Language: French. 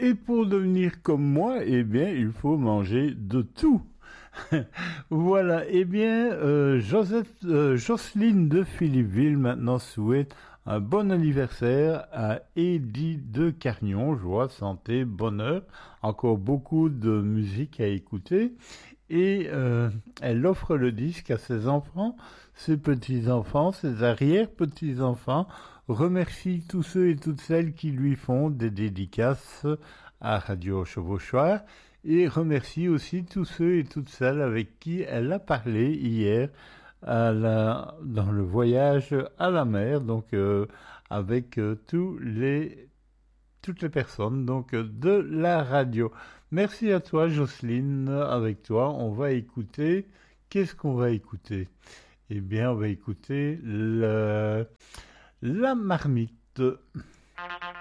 Et pour devenir comme moi, eh bien, il faut manger de tout. Voilà, eh bien, Jocelyne de Philippeville maintenant souhaite un bon anniversaire à Eddie de Carignon, joie, santé, bonheur, encore beaucoup de musique à écouter. Et elle offre le disque à ses enfants, ses petits-enfants, ses arrière-petits-enfants, remercie tous ceux et toutes celles qui lui font des dédicaces à Radio Chevauchoir et remercie aussi tous ceux et toutes celles avec qui elle a parlé hier dans le voyage à la mer, donc avec toutes les personnes donc de la radio. Merci à toi Jocelyne, avec toi on va écouter, qu'est-ce qu'on va écouter? Eh bien on va écouter la marmite.